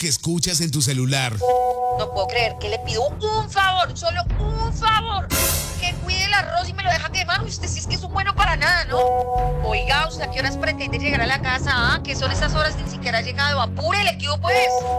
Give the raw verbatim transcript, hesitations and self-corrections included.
que escuchas en tu celular. No puedo creer que le pido un favor, solo un favor. Que cuide el arroz y me lo deja quemar. Usted sí es que es un bueno para nada, ¿no? Oiga, ¿usted a qué horas pretende llegar a la casa? ¿Ah? ¿Qué son esas horas? Ni siquiera ha llegado. Apúrele, ¿qué hubo, pues?